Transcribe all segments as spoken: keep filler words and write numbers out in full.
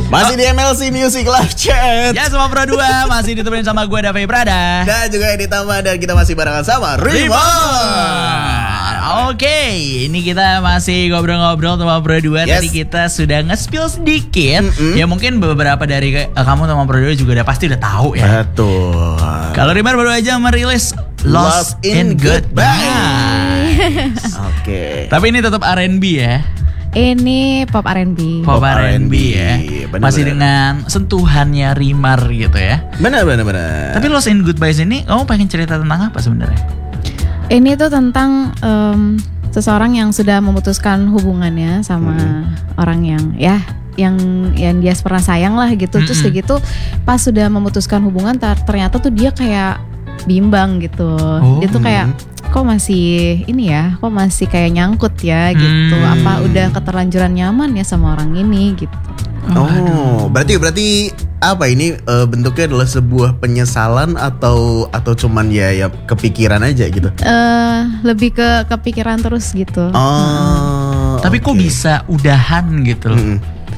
Masih di M L C Music Live Chat. Ya semua Pro dua masih ditemenin sama gue Davi Prada. Dan juga Edi Tama. Dan kita masih barengan sama Rima. Oke, ini kita masih ngobrol-ngobrol sama Pro dua. Yes. Tadi kita sudah nge-spill sedikit. Mm-mm. Ya mungkin beberapa dari uh, kamu sama Pro dua juga udah pasti udah tahu ya. Betul. Kalau Rima baru aja merilis Lost, Lost in in Goodbye. Oke. Tapi ini tetap R and B ya. Ini pop R and B. Pop R and B ya. Bener, Masih bener. dengan sentuhannya Rimar gitu ya. Benar benar benar. Tapi Lost in Goodbye ini kamu pengen cerita tentang apa sebenarnya? Ini tuh tentang um, seseorang yang sudah memutuskan hubungannya sama hmm. orang yang ya yang yang dia pernah sayang lah gitu. Mm-mm. Terus kayak gitu pas sudah memutuskan hubungan ter- ternyata tuh dia kayak bimbang gitu. Oh. Dia tuh kayak kok masih ini ya, kok masih kayak nyangkut ya gitu. Hmm. Apa udah keterlanjuran nyaman ya sama orang ini gitu. Oh, Aduh. berarti berarti apa ini uh, bentuknya adalah sebuah penyesalan atau atau cuman ya ya kepikiran aja gitu? Eh lebih ke kepikiran terus gitu. Oh. Tapi kok oke. bisa udahan gitu loh? Mm-mm.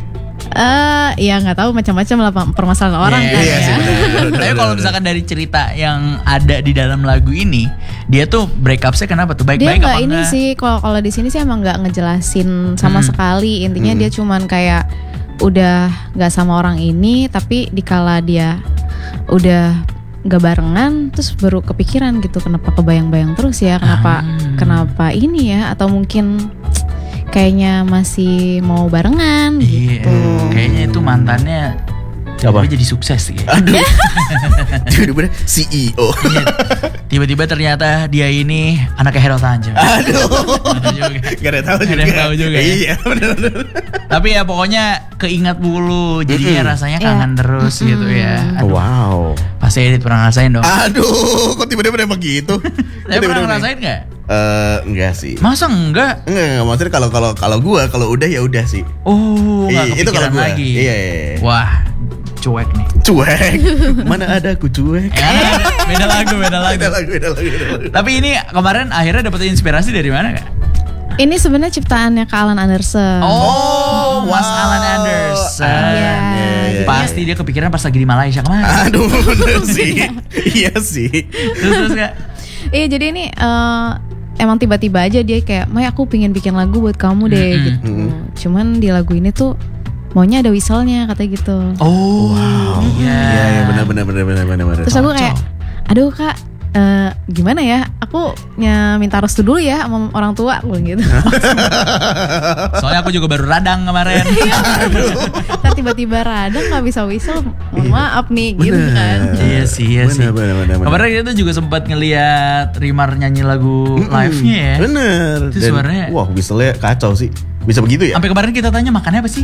Eh ya nggak tahu macam-macam lah permasalahan orang Iya, kan iya ya. sih, bener. Tapi kalau misalkan dari cerita yang ada di dalam lagu ini, dia tuh break up-nya kenapa tuh? Dia Baik-baik nggak apa ini enggak? sih kalau kalau di sini sih emang nggak ngejelasin sama Hmm. sekali. Intinya Hmm. dia cuman kayak udah nggak sama orang ini, tapi dikala dia udah nggak barengan, terus baru kepikiran gitu kenapa kebayang-bayang terus ya, kenapa Ah. kenapa ini ya, atau mungkin kayaknya masih mau barengan Iya, gitu. kayaknya itu mantannya Apa? tiba-tiba jadi sukses gitu. Aduh. Tiba-tiba C E O. Iya. Tiba-tiba ternyata dia ini anaknya Hero Tanjung. Aduh. Ada juga. Gak ada tahu Gak juga. ada yang tahu juga ya. Iya, benar-benar. Tapi ya pokoknya keingat mulu, jadinya Mm-mm. rasanya Iya. kangen terus Mm-mm. gitu ya. Aduh, Wow. pasti Edit pernah ngerasain dong. Aduh, kok tiba-tiba emang gitu? Saya pernah ngerasain nggak? Eh, enggak sih. Masa enggak? Enggak, enggak, maksudnya kalau kalau kalau gua kalau udah ya udah sih. Oh, nggak Iya, itu kalau kepikiran gua. lagi. Iya, iya, iya. Wah, cuek nih. Cuek. Mana ada aku cuek. Eh, beda lagu, beda lagu. Beda lagu, beda lagu, beda lagu. Tapi ini kemarin akhirnya dapat inspirasi dari mana kak? Ini sebenarnya ciptaannya Kak Alan Anderson. Oh, Mas wow. Alan Anderson. Iya, iya, Pasti dia kepikiran pas lagi di Malaysia kemarin. Aduh, bener sih. Iya sih. Terus terus kak. Iya, jadi ini eh, emang tiba-tiba aja dia kayak, "May, aku pingin bikin lagu buat kamu deh," Mm-mm. gitu. Mm-mm. Cuman di lagu ini tuh maunya ada whistle-nya katanya gitu. Oh, Wow. iya. Iya, iya, benar benar benar benar benar. benar. Terus aku kayak, "Aduh, Kak, eh, gimana ya? Aku ya, minta restu dulu ya sama orang tua," aku bilang gitu. Soalnya aku juga baru radang kemarin. Ntar tiba-tiba radang nggak bisa whistle, mohon maaf nih, gitu Bener. kan. Iya sih, iya sih. Benar, benar, benar, benar. Kemarin kita juga sempat ngeliat Rimar nyanyi lagu Mm-mm. live-nya ya. Bener. Itu Dan, suaranya- wah, whistle-nya kacau sih. Bisa begitu ya? Sampai kemarin kita tanya makannya apa sih?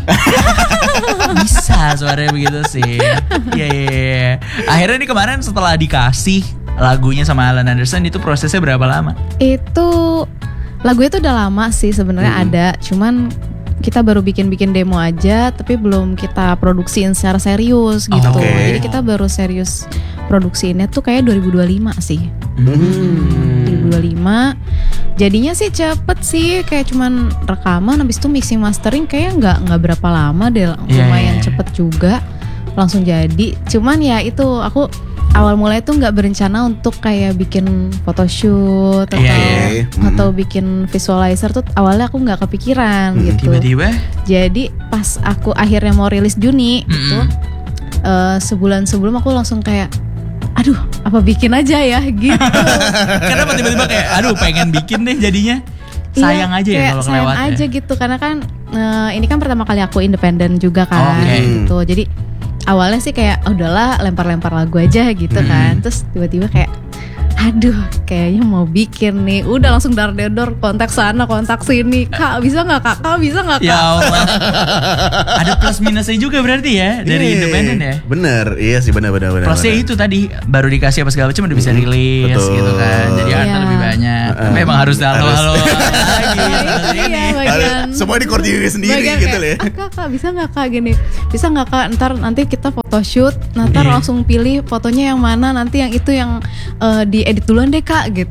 Bisa suaranya begitu sih. Iya, iya, iya. Akhirnya nih kemarin setelah dikasih lagunya sama Alan Anderson, itu prosesnya berapa lama? Itu lagu itu udah lama sih sebenarnya Mm-mm. ada, cuman kita baru bikin-bikin demo aja, tapi belum kita produksiin secara serius gitu. Oke. Jadi kita baru serius produksiinnya tuh kayak dua ribu dua puluh lima sih. Hmm. dua ribu dua puluh lima. Jadinya sih cepet sih, kayak cuman rekaman, habis itu mixing mastering kayak nggak nggak berapa lama deh, Iya, lumayan iya. cepet juga, langsung jadi. Cuman ya itu aku awal mulai tuh nggak berencana untuk kayak bikin photoshoot atau Iya, iya. atau bikin visualizer tuh awalnya aku nggak kepikiran Hmm, gitu. Tiba-tiba Jadi pas aku akhirnya mau rilis Juni gitu, Mm-mm. eh, sebulan sebelum aku langsung kayak, aduh apa bikin aja ya gitu. kenapa tiba-tiba kayak aduh pengen bikin deh jadinya. Sayang Iya, aja ya kayak kalau sayang kelewat aja ya. gitu, karena kan eh, ini kan pertama kali aku independen juga kan Oke. gitu. Jadi awalnya sih kayak oh, udahlah lempar-lempar lagu aja gitu Hmm. kan. Terus tiba-tiba kayak aduh kayaknya mau bikin nih, udah langsung dar-dedor, kontak sana kontak sini, Kak bisa nggak Kak, Kak bisa nggak Kak. Ya Allah. Ada plus minusnya juga berarti ya dari Iya, independen ya. Bener, iya sih benar benar benar. Plusnya benar. itu tadi baru dikasih apa segala macam udah bisa Mm, rilis betul. gitu kan. Jadi artnya Iya. lebih banyak. Uh-uh. Tapi emang harus halo Harus. halo lagi. seperti Iya, ini. bagian Semua dikoordinir sendiri bagian gitu kayak, loh ya. "Ah, Kak, Kak, bisa nggak Kak gini, bisa nggak Kak, ntar nanti kita photoshoot, ntar Iya. langsung pilih fotonya yang mana, nanti yang itu yang eh, diedit duluan deh Kak gitu."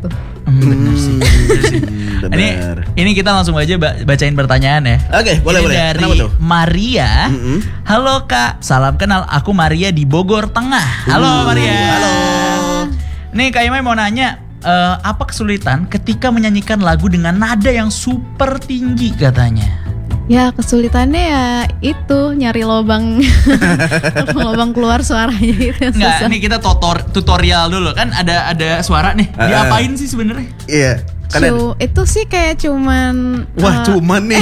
Hmm, bener sih. Bener sih. Hmm, Ini bener. ini kita langsung aja ba- bacain pertanyaan ya. Oke, boleh, Ini boleh. Dari Kenapa tuh? Maria. Mm-mm. Halo Kak, salam kenal. Aku Maria di Bogor Tengah. Halo Uh, Maria. halo. Nih Kak Imai mau nanya, eh, apa kesulitan ketika menyanyikan lagu dengan nada yang super tinggi katanya? Ya kesulitannya ya itu nyari lobang lobang keluar suaranya itu yang Enggak, susah. nih kita tutor, tutorial dulu kan ada ada suara nih. Uh-uh. Diapain sih sebenarnya? Iya. Kan ada- Cu- itu sih kayak cuman Wah, eh, cuman nih.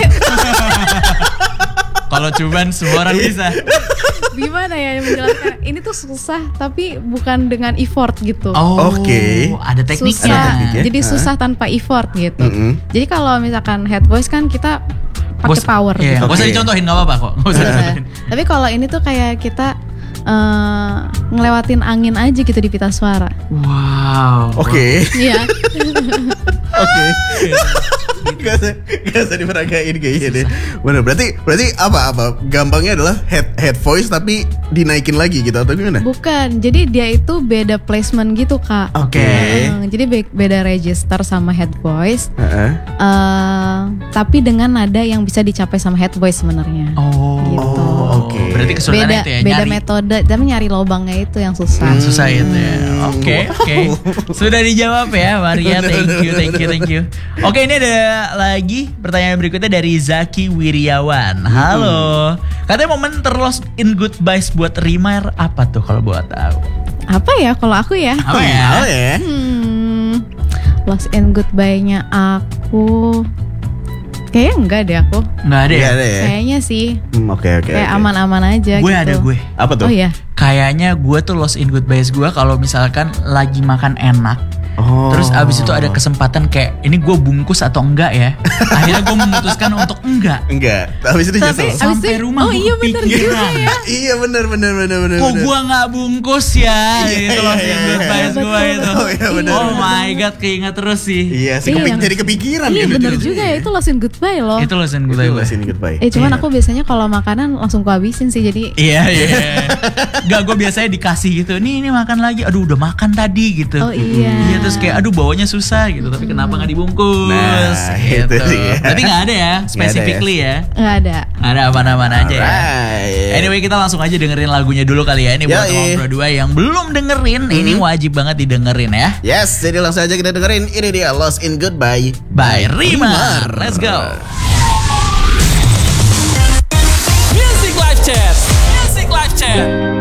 Kalau cuman semua orang bisa. gimana ya menjelaskan ini tuh susah tapi bukan dengan effort gitu. Oh, Oke. ada tekniknya. Susah, Ada tekniknya. jadi Hah? susah tanpa effort gitu. Mm-mm. Jadi kalau misalkan head voice kan kita pakai Gak power Iya, gitu. gak usah Oke. dicontohin, gak apa-apa kok. Gak usah Iya. dicontohin. Tapi kalau ini tuh kayak kita eh, ngelewatin angin aja gitu di pita suara. Wow. Oke. Iya. Oke. Gak usah, gak usah diperagain kayaknya deh. Bener, berarti berarti apa apa? Gampangnya adalah head head voice tapi dinaikin lagi gitu atau gimana? Bukan, jadi dia itu beda placement gitu kak. Oke. Hmm, jadi be- beda register sama head voice, Heeh. eh, tapi dengan nada yang bisa dicapai sama head voice sebenarnya. Oh, Gitu. oke. Berarti kesulitannya Beda itu ya, beda nyari metode, tapi nyari lobangnya itu yang susah. Hmm, susah itu ya. Hmm. Oke, oke. Sudah dijawab ya, Maria. Thank you, thank you, thank you. Oke, ini ada lagi pertanyaan berikutnya dari Zaki Wiryawan. Halo. Katanya momen terlost in goodbyes buat Rimar apa tuh kalau buat tahu? Apa ya kalau aku ya? Apa ya? Oh ya. Hmm, lost and goodbye-nya aku kayaknya enggak deh aku. Nggak ada ya? Nggak ada ya. Kayaknya sih Hmm, Oke oke. kayak oke. aman-aman aja Gue gitu. ada gue. Apa tuh? Oh iya. Kayaknya gue tuh lost in goodbyes gue kalau misalkan lagi makan enak. Oh. Terus abis itu ada kesempatan kayak ini gue bungkus atau enggak ya. Akhirnya gue memutuskan untuk enggak. Enggak. Habis itu Tapi nyesel. abis Sampai itu- rumah oh gue iya bener kepikiran. juga ya. Iya benar benar benar benar. Kok benar. gue nggak bungkus ya? Iya, Gitu iya, loh iya, yang iya. goodbyes gue Betul, itu. Oh iya benar. Oh benar. my god, keinget terus sih. Iya sih Iya, kepik- yang- jadi kepikiran Iya kan bener itu. juga ya itu lost and goodbye loh. Itu loh sen Itu goodbye gue. lost in goodbye. Eh cuman Iya. aku biasanya kalau makanan langsung ku habisin sih jadi Iya iya. Gak, gue biasanya dikasih gitu. Nih ini makan lagi. Aduh udah makan tadi gitu. oh iya. Iya terus kayak aduh bawanya susah gitu. Tapi kenapa nggak dibungkus? Nah, gitu. itu dia. Tapi nggak ada ya, specifically ya. Nggak ada. Nggak ada aman-aman aja ya. Alright. Anyway kita langsung aja dengerin lagunya dulu kali ya. Ini buat Yoi. ngobrol dua yang belum dengerin. Ini wajib banget didengerin ya. Yes, jadi langsung aja kita dengerin. Ini dia Lost in Goodbye By Rimar. Let's go. Music Live Chat. Music Live Chat.